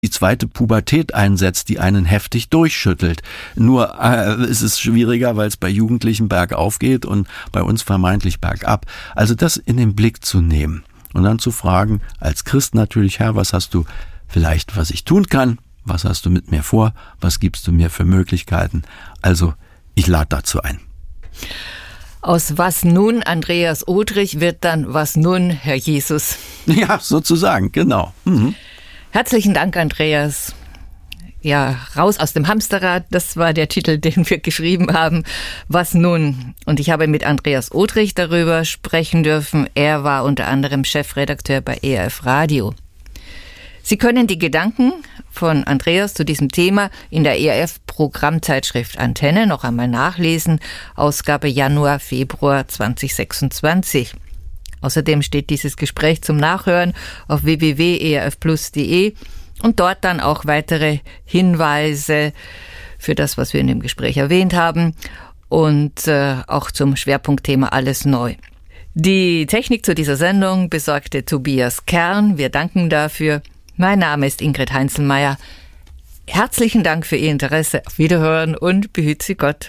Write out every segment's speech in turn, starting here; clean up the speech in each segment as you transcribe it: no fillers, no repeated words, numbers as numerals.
die zweite Pubertät einsetzt, die einen heftig durchschüttelt. Nur ist es schwieriger, weil es bei Jugendlichen bergauf geht und bei uns vermeintlich bergab. Also das in den Blick zu nehmen und dann zu fragen, als Christ natürlich, Herr, was hast du vielleicht, was ich tun kann? Was hast du mit mir vor? Was gibst du mir für Möglichkeiten? Also ich lade dazu ein. Aus was nun, Andreas Odrich, wird dann was nun, Herr Jesus? Ja, sozusagen, genau. Mhm. Herzlichen Dank, Andreas. Ja, raus aus dem Hamsterrad, das war der Titel, den wir geschrieben haben. Was nun? Und ich habe mit Andreas Odrich darüber sprechen dürfen. Er war unter anderem Chefredakteur bei ERF Radio. Sie können die Gedanken von Andreas zu diesem Thema in der ERF-Programmzeitschrift Antenne noch einmal nachlesen, Ausgabe Januar, Februar 2026. Außerdem steht dieses Gespräch zum Nachhören auf www.erfplus.de und dort dann auch weitere Hinweise für das, was wir in dem Gespräch erwähnt haben und auch zum Schwerpunktthema Alles neu. Die Technik zu dieser Sendung besorgte Tobias Kern. Wir danken dafür. Mein Name ist Ingrid Heinzelmeier. Herzlichen Dank für Ihr Interesse. Auf Wiederhören und behüt Sie Gott.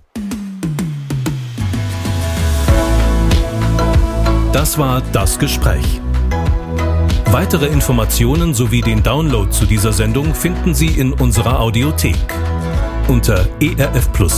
Das war Das Gespräch. Weitere Informationen sowie den Download zu dieser Sendung finden Sie in unserer Audiothek unter erfplus.de.